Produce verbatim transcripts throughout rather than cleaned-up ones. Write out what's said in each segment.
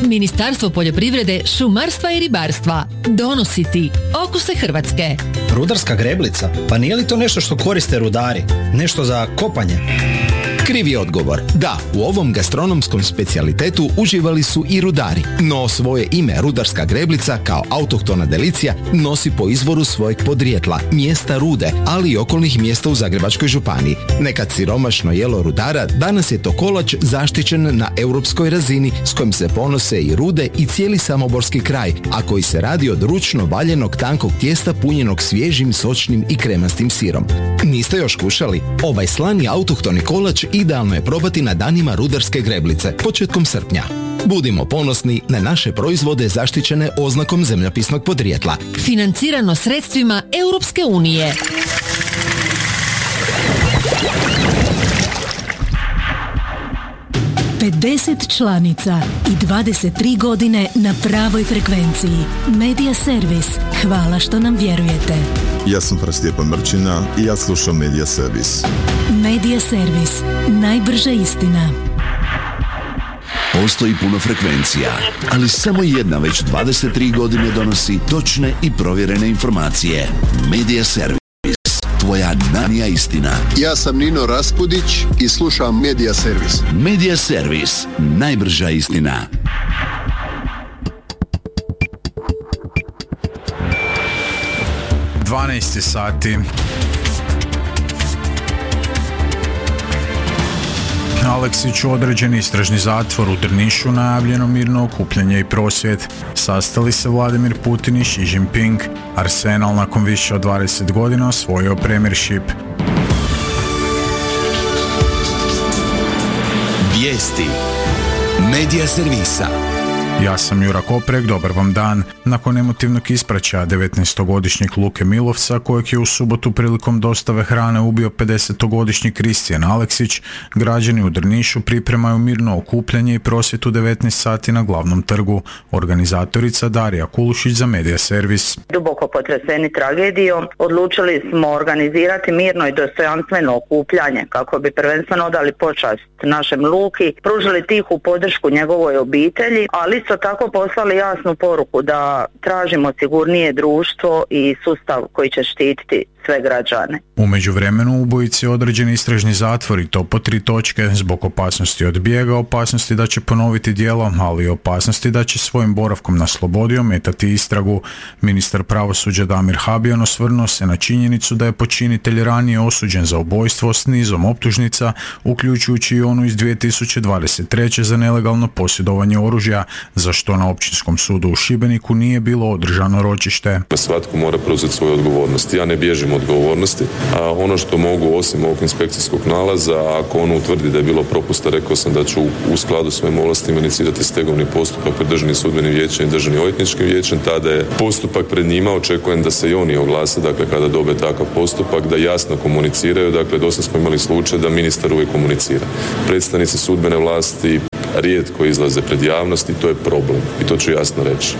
Ministarstvo poljoprivrede, šumarstva i ribarstva donosi ti Okuse Hrvatske. Rudarska greblica? Pa nije li to nešto što koriste rudari? Nešto za kopanje? Krivi odgovor. Da, u ovom gastronomskom specijalitetu uživali su i rudari, no svoje ime rudarska greblica kao autohtona delicija nosi po izvoru svojeg podrijetla, mjesta Rude, ali i okolnih mjesta u Zagrebačkoj županiji. Nekad siromašno jelo rudara, danas je to kolač zaštićen na europskoj razini s kojim se ponose i Rude i cijeli samoborski kraj, a koji se radi od ručno valjenog tankog tijesta punjenog svježim, sočnim i kremastim sirom. Niste još kušali? Ovaj slani autohtoni kolač idealno je probati na danima rudarske greblice, početkom srpnja. Budimo ponosni na naše proizvode zaštićene oznakom zemljopisnog podrijetla. Financirano sredstvima Europske unije. pedeset članica i dvadeset tri godine na pravoj frekvenciji. Media Servis. Hvala što nam vjerujete. Ja sam Stjepan Mrčina i ja slušam Media Servis. Media Servis. Najbrža istina. Postoji puno frekvencija, ali samo jedna već dvadeset tri godine donosi točne i provjerene informacije. Media Servis. Tvoja najbolja istina. Ja sam Nino Raspudić i slušam Media Servis. Media Servis. Najbrža istina. dvanaest sati. Aleksiću određen istražni zatvor, u Drnišu najavljeno mirno okupljanje i prosvjed. Sastali se Vladimir Putin i Xi Jinping. Arsenal nakon više od dvadeset godina osvojio premiership. Vijesti Media Servisa. Ja sam Jura Koprek, dobar vam dan. Nakon emotivnog ispraćaja devetnaestogodišnjeg Luke Milovca, kojeg je u subotu prilikom dostave hrane ubio pedesetogodišnji Kristijan Aleksić, građani u Drnišu pripremaju mirno okupljanje i prosvjed u devetnaest sati na glavnom trgu. Organizatorica Darija Kulušić za Media Servis. Duboko potreseni tragedijom, odlučili smo organizirati mirno i dostojanstveno okupljanje kako bi prvenstveno odali počast našem Luki, pružili tihu podršku njegovoj obitelji, ali isto tako poslali jasnu poruku da tražimo sigurnije društvo i sustav koji će štititi sve građane. U međuvremenu ubojici određeni istražni zatvor i to po tri točke zbog opasnosti od bijega, opasnosti da će ponoviti djelo, ali i opasnosti da će svojim boravkom na slobodi ometati istragu. Ministar pravosuđa Damir Habijan osvrnuo se na činjenicu da je počinitelj ranije osuđen za ubojstvo s nizom optužnica, uključujući i onu iz dvije tisuće dvadeset treće za nelegalno posjedovanje oružja, za što na Općinskom sudu u Šibeniku nije bilo održano ročište. Svatko mora preuzeti svoju odgovornost. Ja ne bježim odgovornosti, a ono što mogu osim ovog inspekcijskog nalaza, ako on utvrdi da je bilo propusta, rekao sam da ću u skladu s svojim ovlastima inicirati stegovni postupak pred Državnim sudbenim vijećem i Državnim odvjetničkim vijećem. Tada je postupak pred njima, očekujem da se i oni oglase, dakle kada dobe takav postupak, da jasno komuniciraju. Dakle, dosta smo imali slučaj da ministar uvijek komunicira. Predstavnici sudbene vlasti rijetko izlaze pred javnost i to je problem. I to ću jasno reći.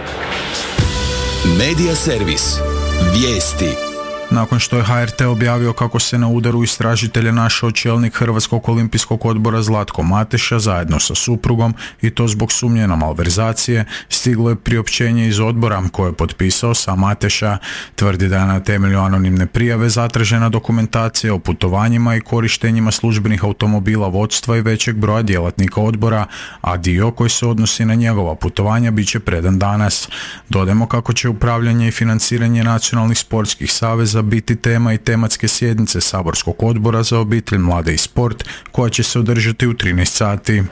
Media Servis. Vijesti. Nakon što je H R T objavio kako se na udaru istražitelja našao čelnik Hrvatskog olimpijskog odbora Zlatko Mateša zajedno sa suprugom i to zbog sumnje na malverzacije, stiglo je priopćenje iz odbora koje je potpisao sam Mateša. Tvrdi da je na temelju anonimne prijave zatražena dokumentacija o putovanjima i korištenjima službenih automobila vodstva i većeg broja djelatnika odbora, a dio koji se odnosi na njegova putovanja bit će predan danas. Dodajmo kako će upravljanje i financiranje nacionalnih sportskih saveza biti tema i tematske sjednice saborskog odbora za obitelj, mlade i sport koja će se održati u trinaest sati.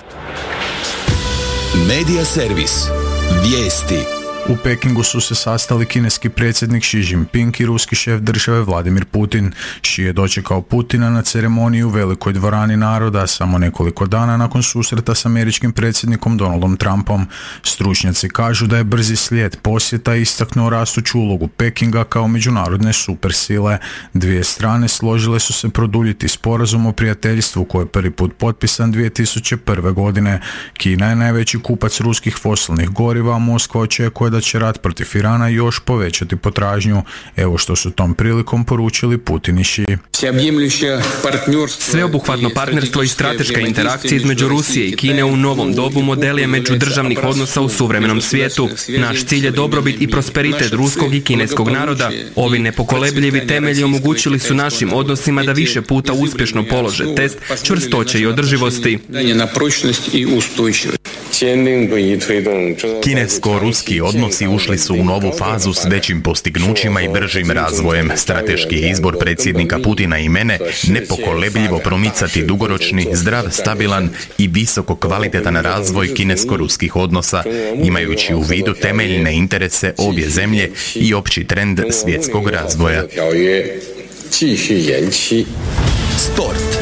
Media Servis. Vijesti. U Pekingu su se sastali kineski predsjednik Xi Jinping i ruski šef države Vladimir Putin. Xi je dočekao Putina na ceremoniji u Velikoj dvorani naroda samo nekoliko dana nakon susreta s američkim predsjednikom Donaldom Trumpom. Stručnjaci kažu da je brzi slijed posjeta istaknuo rastuću ulogu Pekinga kao međunarodne supersile. Dvije strane složile su se produljiti sporazum o prijateljstvu koji je prvi put potpisan dvije tisuće prve godine. Kina je najveći kupac ruskih fosilnih goriva, a Moskva očekuje da da će rat protiv Irana još povećati potražnju. Evo što su tom prilikom poručili Putin i Xi. Sveobuhvatno partnerstvo i strateška interakcija između Rusije i Kine u novom dobu model je međudržavnih odnosa u suvremenom svijetu. Naš cilj je dobrobit i prosperitet ruskog i kineskog naroda. Ovi nepokolebljivi temelji omogućili su našim odnosima da više puta uspješno polože test čvrstoće i održivosti. Kinesko-ruski odnosi ušli su u novu fazu s većim postignućima i bržim razvojem. Strateški je izbor predsjednika Putina i mene nepokolebljivo promicati dugoročni, zdrav, stabilan i visoko kvalitetan razvoj kinesko-ruskih odnosa, imajući u vidu temeljne interese obje zemlje i opći trend svjetskog razvoja. Sport.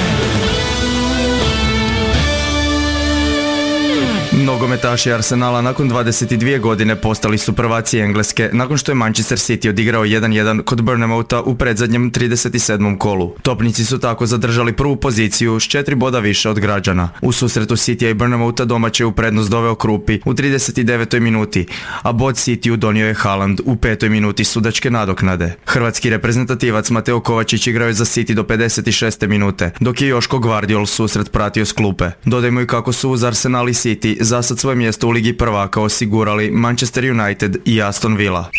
Nogometaši Arsenala nakon dvadeset dvije godine postali su prvaci Engleske nakon što je Manchester City odigrao jedan jedan kod Bournemoutha u predzadnjem trideset sedmom kolu. Topnici su tako zadržali prvu poziciju s četiri boda više od građana. U susretu Citya i Bournemoutha domaće u prednost doveo Krupi u trideset devetoj minuti, a bod Cityu donio je Haaland u petoj minuti sudačke nadoknade. Hrvatski reprezentativac Mateo Kovačić igrao je za City do pedeset šeste minute, dok je Joško Gvardiol susret pratio s klupe. Dodajmo i kako su uz Arsenal i City za sad svoje mjesto u Ligi prvaka osigurali Manchester United i Aston Villa.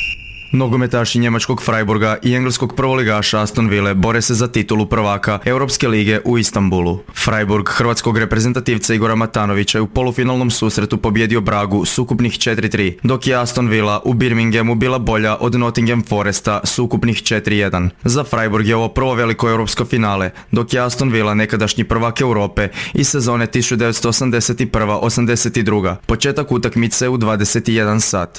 Nogometaši njemačkog Freiburga i engleskog prvoligaša Aston Ville bore se za titulu prvaka Europske lige u Istanbulu. Freiburg hrvatskog reprezentativca Igora Matanovića je u polufinalnom susretu pobjedio Bragu s ukupnih četiri tri, dok je Aston Villa u Birminghamu bila bolja od Nottingham Foresta s ukupnih četiri jedan. Za Freiburg je ovo prvo veliko europsko finale, dok je Aston Villa nekadašnji prvak Europe iz sezone tisuću devetsto osamdeset prva osamdeset druga. Početak utakmice u dvadeset jedan sat.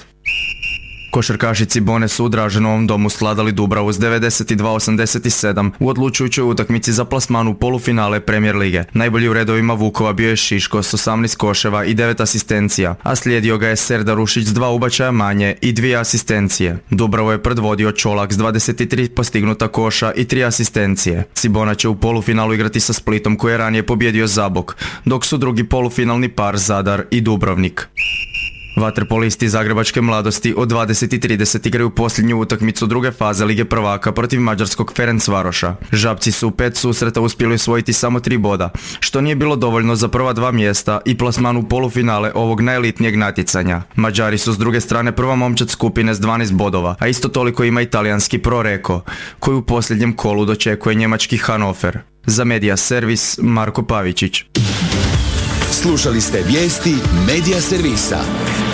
Košarkaši Cibone su u Draženovom domu sladali Dubravu s devedeset dva osamdeset sedam u odlučujućoj utakmici za plasman u polufinale Premier lige. Najbolji u redovima Vukova bio je Šiško s osamnaest koševa i devet asistencija, a slijedio ga je Serdar Ušić s dva ubačaja manje i dvije asistencije. Dubravo je predvodio Čolak s dvadeset tri postignuta koša i tri asistencije. Cibona će u polufinalu igrati sa Splitom koji je ranije pobjedio Zabok, dok su drugi polufinalni par Zadar i Dubrovnik. Vaterpolisti Zagrebačke mladosti od dvadeset i trideset igraju posljednju utakmicu druge faze Lige prvaka protiv mađarskog Ferencvaroša. Žabci su u pet susreta uspjeli osvojiti samo tri boda, što nije bilo dovoljno za prva dva mjesta i plasman u polufinale ovog najelitnijeg natjecanja. Mađari su s druge strane prva momčad skupine s dvanaest bodova, a isto toliko ima i talijanski Pro Reko, koji u posljednjem kolu dočekuje njemački Hannover. Za Media Servis Marko Pavičić. Slušali ste vijesti Media Servisa.